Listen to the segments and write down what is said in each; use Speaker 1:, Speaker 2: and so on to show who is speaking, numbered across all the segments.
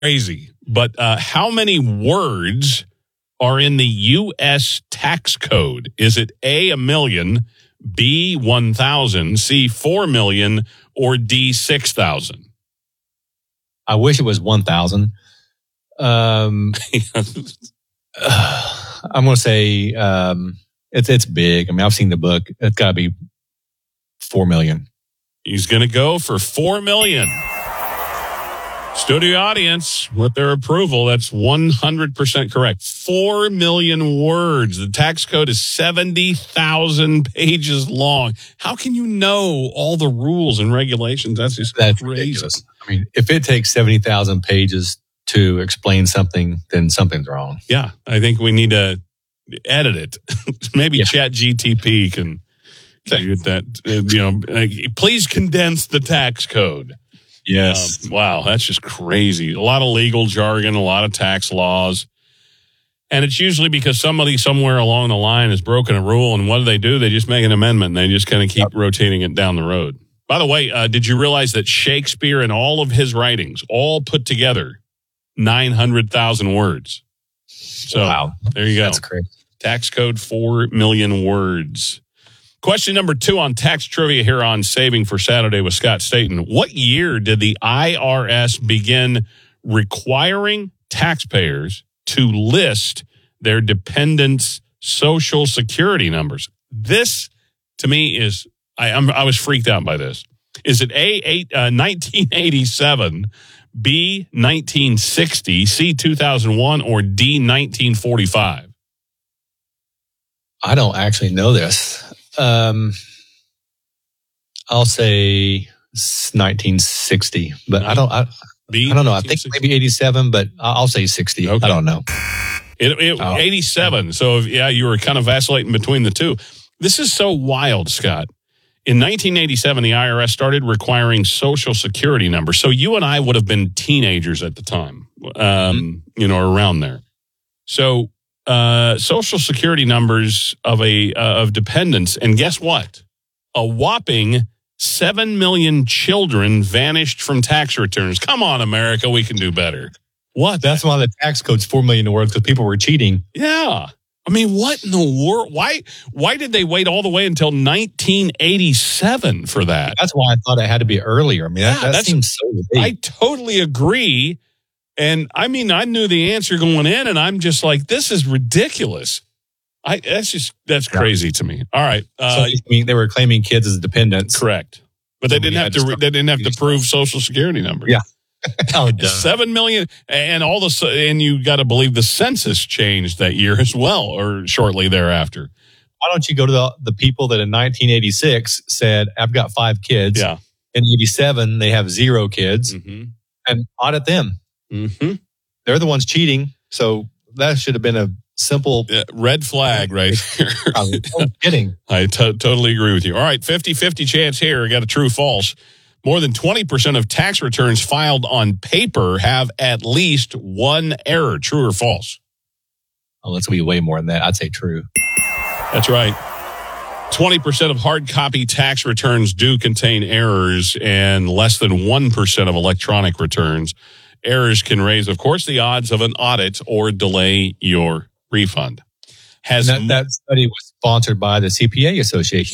Speaker 1: crazy. But how many words are in the U.S. tax code? Is it A, 1 million, B, 1,000, C, 4 million, or D, 6,000?
Speaker 2: I wish it was 1,000. I'm going to say it's big. I mean, I've seen the book. It's got to be 4 million.
Speaker 1: He's going to go for 4 million. Studio audience, with their approval, that's 100% correct. 4 million words. The tax code is 70,000 pages long. How can you know all the rules and regulations? That's crazy.
Speaker 2: Ridiculous. I mean, if it takes 70,000 pages to explain something, then something's wrong.
Speaker 1: Yeah, I think we need to edit it. Maybe ChatGTP can get that. Please condense the tax code.
Speaker 2: Yes.
Speaker 1: Wow, that's just crazy. A lot of legal jargon, a lot of tax laws. And it's usually because somebody somewhere along the line has broken a rule, and what do? They just make an amendment, and they just kind of keep rotating it down the road. By the way, did you realize that Shakespeare and all of his writings, all put together, 900,000 words? So
Speaker 2: wow.
Speaker 1: There you go.
Speaker 2: That's crazy.
Speaker 1: Tax code, 4 million words. Question number 2 on tax trivia here on Saving for Saturday with Scott Staten. What year did the IRS begin requiring taxpayers to list their dependents' social security numbers? This, to me, is, I was freaked out by this. Is it A, 1987, B, 1960, C, 2001, or D, 1945?
Speaker 2: I don't actually know this. I'll say 1960, but I don't know. I think maybe 87, but I'll say 60. Okay. I don't know.
Speaker 1: 87. So you were kind of vacillating between the two. This is so wild, Scott. In 1987, the IRS started requiring social security numbers. So you and I would have been teenagers at the time, around there. So social security numbers of dependents, and guess what? A whopping 7 million children vanished from tax returns. Come on, America, we can do better. What?
Speaker 2: That's why the tax code's 4 million words, because people were cheating.
Speaker 1: Yeah. I mean, what in the world? Why did they wait all the way until 1987 for that?
Speaker 2: That's why I thought it had to be earlier. I mean, that seems so late.
Speaker 1: I totally agree. And I mean, I knew the answer going in, and I'm just like, this is ridiculous. That's crazy to me. All right.
Speaker 2: So they were claiming kids as dependents.
Speaker 1: Correct. But they didn't have to prove social security numbers.
Speaker 2: Yeah.
Speaker 1: 7 million, and you got to believe the census changed that year as well, or shortly thereafter.
Speaker 2: Why don't you go to the people that in 1986 said, I've got 5 kids.
Speaker 1: Yeah.
Speaker 2: In 87, they have 0 kids, and audit them.
Speaker 1: Mm-hmm.
Speaker 2: They're the ones cheating. So that should have been a simple
Speaker 1: red flag right here.
Speaker 2: I'm kidding.
Speaker 1: I totally agree with you. All right, 50-50 chance here. I got a true false. More than 20% of tax returns filed on paper have at least one error. True or false?
Speaker 2: Oh, that's going to be way more than that. I'd say true.
Speaker 1: That's right. 20% of hard copy tax returns do contain errors, and less than 1% of electronic returns. Errors can raise, of course, the odds of an audit or delay your refund.
Speaker 2: That study was sponsored by the CPA Association.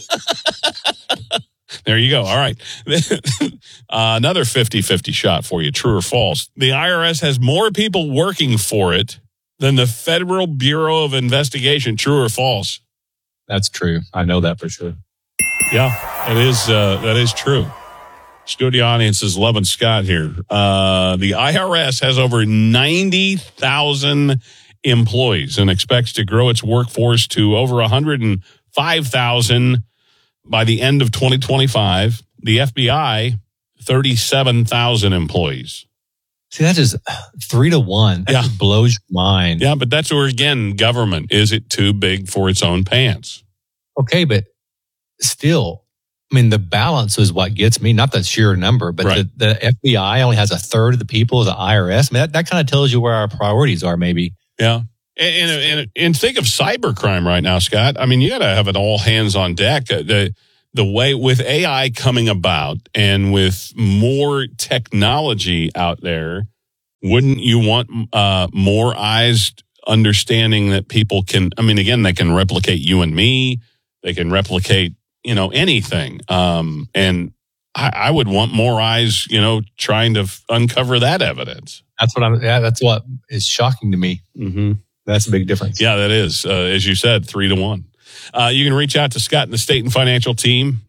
Speaker 1: There you go. All right. Another 50-50 shot for you. True or false? The IRS has more people working for it than the Federal Bureau of Investigation. True or false?
Speaker 2: That's true. I know that for sure.
Speaker 1: Yeah, that is true. Studio audience is loving Scott here. The IRS has over 90,000 employees and expects to grow its workforce to over 105,000 by the end of 2025. The FBI, 37,000 employees.
Speaker 2: See, that is 3 to 1. That just blows your mind.
Speaker 1: Yeah, but that's where, again, government. Is it too big for its own pants?
Speaker 2: Okay, but still, I mean, the balance is what gets me, not the sheer number, but
Speaker 1: right.
Speaker 2: the FBI only has a third of the people as the IRS. I mean, that kind of tells you where our priorities are, maybe.
Speaker 1: Yeah. And think of cybercrime right now, Scott. I mean, you got to have it all hands on deck. The way with AI coming about and with more technology out there, Wouldn't you want more eyes understanding that people can, I mean, again, they can replicate you and me. They can replicate, anything. And I would want more eyes, trying to uncover that evidence.
Speaker 2: That's what is shocking to me.
Speaker 1: Mm-hmm.
Speaker 2: That's a big difference.
Speaker 1: Yeah, that is. As you said, 3-1. You can reach out to Scott and the Staten Financial team,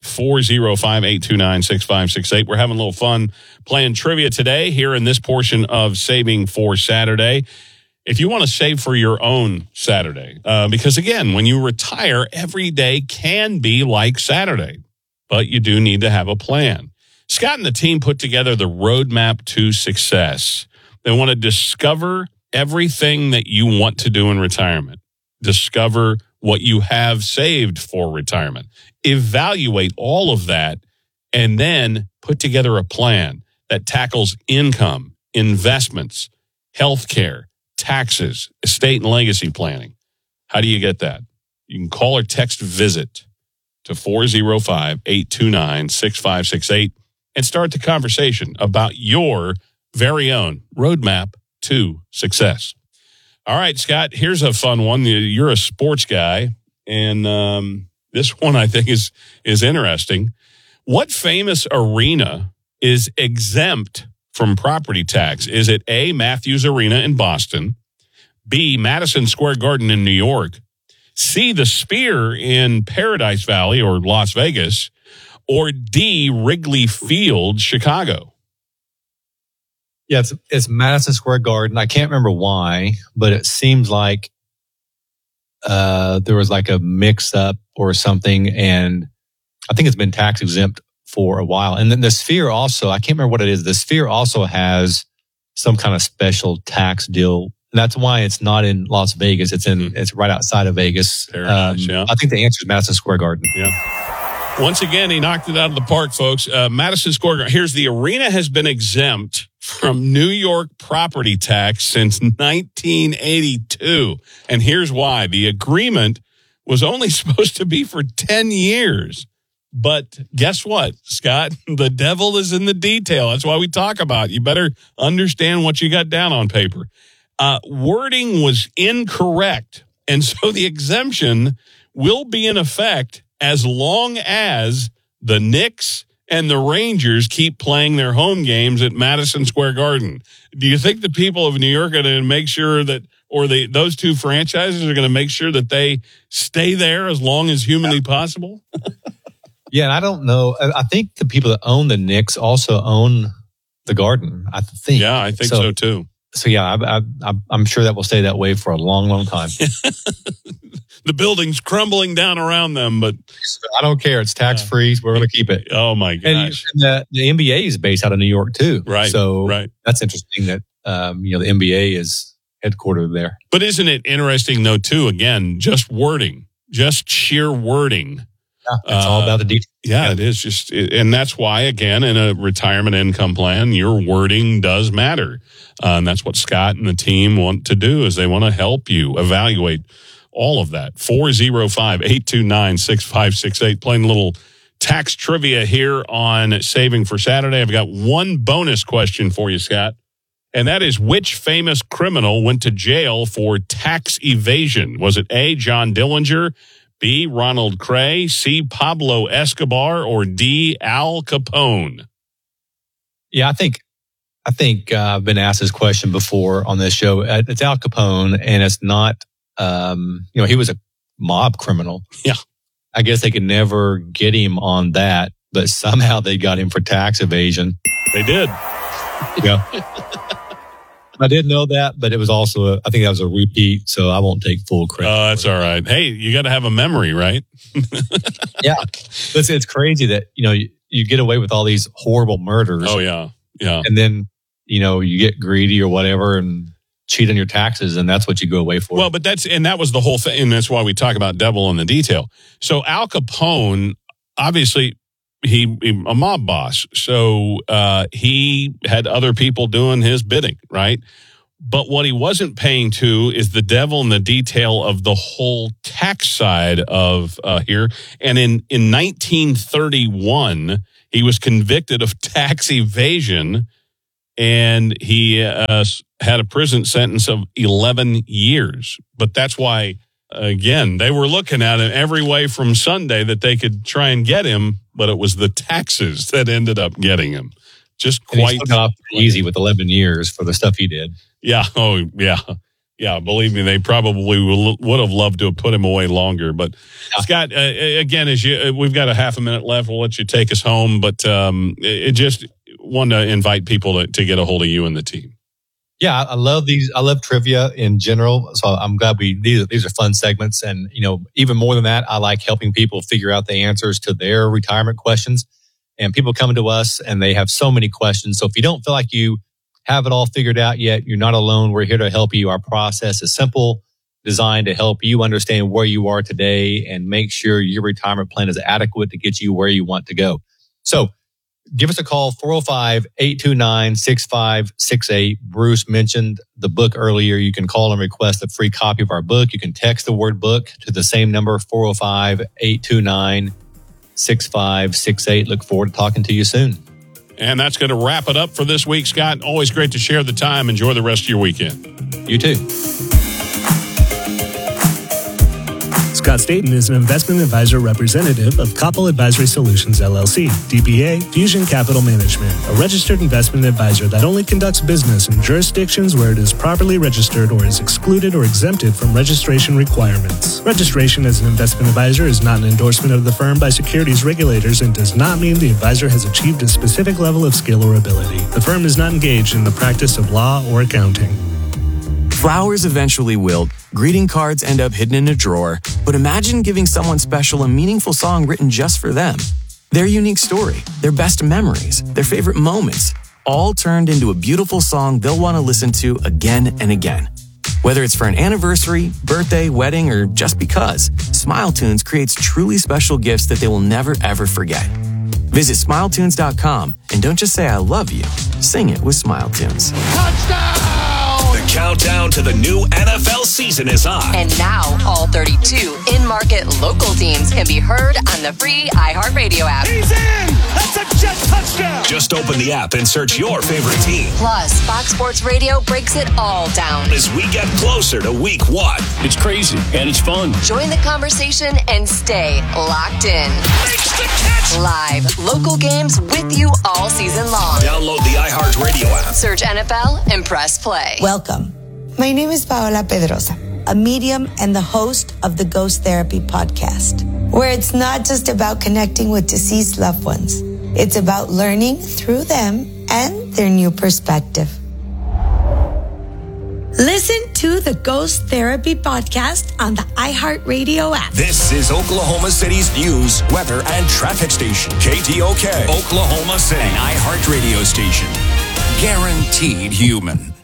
Speaker 1: 405-829-6568. We're having a little fun playing trivia today here in this portion of Saving for Saturday. If you want to save for your own Saturday, because again, when you retire, every day can be like Saturday, but you do need to have a plan. Scott and the team put together the roadmap to success. They want to discover everything that you want to do in retirement. Discover what you have saved for retirement. Evaluate all of that, and then put together a plan that tackles income, investments, healthcare, taxes, estate and legacy planning. How do you get that? You can call or text VISIT to 405-829-6568 and start the conversation about your very own roadmap to success. All right, Scott, here's a fun one. You're a sports guy, and this one I think is interesting. What famous arena is exempt from property tax? Is it A, Matthews Arena in Boston, B, Madison Square Garden in New York, C, the Sphere in Paradise Valley or Las Vegas, or D, Wrigley Field, Chicago?
Speaker 2: Yeah, it's Madison Square Garden. I can't remember why, but it seems like there was like a mix-up or something, and I think it's been tax exempt for a while. And then the Sphere also, I can't remember what it is. The Sphere also has some kind of special tax deal. And that's why it's not in Las Vegas. It's right outside of Vegas.
Speaker 1: Yeah.
Speaker 2: I think the answer is Madison Square Garden.
Speaker 1: Yeah. Once again, he knocked it out of the park, folks. Madison Square Garden. Here's the arena has been exempt from New York property tax since 1982. And here's why. The agreement was only supposed to be for 10 years. But guess what, Scott? The devil is in the detail. That's why we talk about it. You better understand what you got down on paper. Wording was incorrect. And so the exemption will be in effect as long as the Knicks and the Rangers keep playing their home games at Madison Square Garden. Do you think the people of New York are going to make sure that, or those two franchises are going to make sure that they stay there as long as humanly possible?
Speaker 2: Yeah, and I don't know. I think the people that own the Knicks also own the Garden, I think.
Speaker 1: Yeah, I think so too.
Speaker 2: So yeah, I'm sure that will stay that way for a long, long time.
Speaker 1: The building's crumbling down around them, but
Speaker 2: I don't care. It's tax free. We're going to keep it.
Speaker 1: Oh my gosh!
Speaker 2: And the NBA is based out of New York too,
Speaker 1: right?
Speaker 2: So that's interesting that the NBA is headquartered there.
Speaker 1: But isn't it interesting though too? Again, just wording, just sheer wording.
Speaker 2: Yeah, it's all about the details.
Speaker 1: Yeah, it is and that's why, again, in a retirement income plan, your wording does matter. And that's what Scott and the team want to do is they want to help you evaluate all of that. 405-829-6568. Playing a little tax trivia here on Saving for Saturday. I've got one bonus question for you, Scott. And that is, which famous criminal went to jail for tax evasion? Was it A, John Dillinger, B, Ronald Cray, C, Pablo Escobar, or D, Al Capone?
Speaker 2: Yeah, I think I've been asked this question before on this show. It's Al Capone, and it's not, he was a mob criminal.
Speaker 1: Yeah.
Speaker 2: I guess they could never get him on that, but somehow they got him for tax evasion.
Speaker 1: They did.
Speaker 2: Yeah. I did know that, but it was also, I think that was a repeat, so I won't take full credit.
Speaker 1: Oh, that's all right. Hey, you got to have a memory, right?
Speaker 2: Yeah. It's crazy that, you get away with all these horrible murders.
Speaker 1: Oh, yeah. Yeah.
Speaker 2: And then, you get greedy or whatever and cheat on your taxes, and that's what you go away for.
Speaker 1: Well, but that was the whole thing, and that's why we talk about devil in the detail. So Al Capone, obviously, he a mob boss, so he had other people doing his bidding, right? But what he wasn't paying to is the devil in the detail of the whole tax side of here. And in 1931, he was convicted of tax evasion, and he had a prison sentence of 11 years. But that's why, again, they were looking at him every way from Sunday that they could try and get him, but it was the taxes that ended up getting him. Just quite
Speaker 2: easy with 11 years for the stuff he did.
Speaker 1: Yeah. Oh, yeah. Yeah. Believe me, they probably would have loved to have put him away longer. But Scott, again, we've got a half a minute left. We'll let you take us home. But it just want to invite people to get a hold of you and the team.
Speaker 2: Yeah, I love these. I love trivia in general. So I'm glad these are fun segments. And, even more than that, I like helping people figure out the answers to their retirement questions. And people come to us and they have so many questions. So if you don't feel like you have it all figured out yet, you're not alone. We're here to help you. Our process is simple, designed to help you understand where you are today and make sure your retirement plan is adequate to get you where you want to go. So give us a call, 405-829-6568. Bruce mentioned the book earlier. You can call and request a free copy of our book. You can text the word book to the same number, 405-829-6568. Look forward to talking to you soon.
Speaker 1: And that's going to wrap it up for this week, Scott. Always great to share the time. Enjoy the rest of your weekend.
Speaker 2: You too.
Speaker 3: Scott Staten is an investment advisor representative of Koppel Advisory Solutions, LLC, DBA Fusion Capital Management, a registered investment advisor that only conducts business in jurisdictions where it is properly registered or is excluded or exempted from registration requirements. Registration as an investment advisor is not an endorsement of the firm by securities regulators and does not mean the advisor has achieved a specific level of skill or ability. The firm is not engaged in the practice of law or accounting.
Speaker 4: Flowers eventually wilt, greeting cards end up hidden in a drawer, but imagine giving someone special a meaningful song written just for them. Their unique story, their best memories, their favorite moments, all turned into a beautiful song they'll want to listen to again and again. Whether it's for an anniversary, birthday, wedding, or just because, SmileTunes creates truly special gifts that they will never ever forget. Visit SmileTunes.com and don't just say I love you, sing it with SmileTunes.
Speaker 5: Touchdown!
Speaker 6: The countdown to the new NFL season is on.
Speaker 7: And now, all 32 in-market local teams can be heard on the free iHeartRadio app.
Speaker 5: He's in! That's a jet touchdown!
Speaker 6: Just open the app and search your favorite team.
Speaker 7: Plus, Fox Sports Radio breaks it all down
Speaker 6: as we get closer to week 1.
Speaker 8: It's crazy and it's fun.
Speaker 7: Join the conversation and stay locked in.
Speaker 6: Makes the catch!
Speaker 7: Live, local games with you all season long.
Speaker 6: Download the iHeartRadio app.
Speaker 7: Search NFL and press play.
Speaker 9: Welcome. My name is Paola Pedrosa, a medium and the host of the Ghost Therapy podcast, where it's not just about connecting with deceased loved ones. It's about learning through them and their new perspective. Listen to the Ghost Therapy podcast on the iHeartRadio app.
Speaker 6: This is Oklahoma City's news, weather, and traffic station. KTOK, Oklahoma City, an iHeartRadio station. Guaranteed human.